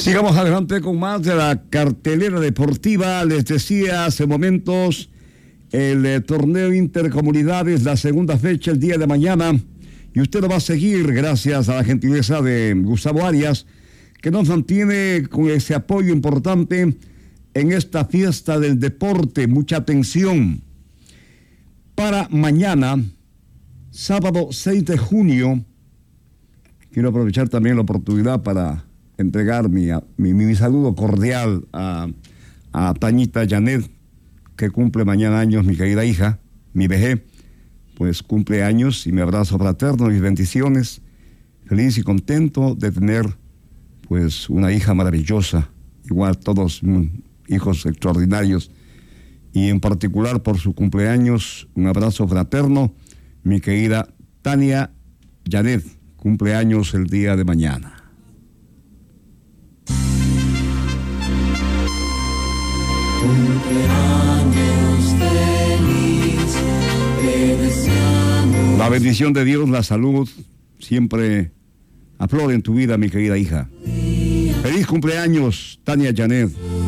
Sigamos adelante con más de la cartelera deportiva. Les decía hace momentos, el torneo Intercomunidades, la segunda fecha el día de mañana, y usted lo va a seguir gracias a la gentileza de Gustavo Arias, que nos mantiene con ese apoyo importante en esta fiesta del deporte. Mucha atención. Para mañana, sábado 6 de junio, quiero aprovechar también la oportunidad para entregar mi saludo cordial a Tañita Janet, que cumple mañana años, mi querida hija, mi vejé, pues cumple años, y mi abrazo fraterno, mis bendiciones, feliz y contento de tener pues una hija maravillosa, igual todos hijos extraordinarios, y en particular por su cumpleaños, un abrazo fraterno, mi querida Tania Janet, cumpleaños el día de mañana. La bendición de Dios, la salud, siempre aflora en tu vida, mi querida hija. Feliz cumpleaños, Tania Janet.